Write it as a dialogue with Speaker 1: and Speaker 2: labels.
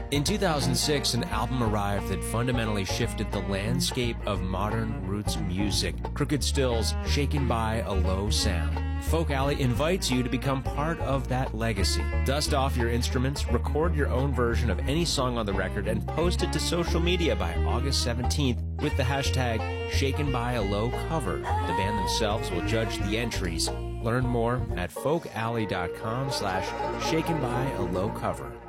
Speaker 1: In 2006, an album arrived that fundamentally shifted the landscape of modern roots music. Crooked Stills, Shaken by a Low Sound. Folk Alley invites you to become part of that legacy. Dust off your instruments, record your own version of any song on the record, and post it to social media by August 17th with the hashtag ShakenByALowCover. The band themselves will judge the entries. Learn more at folkalley.com/ShakenByALowCover.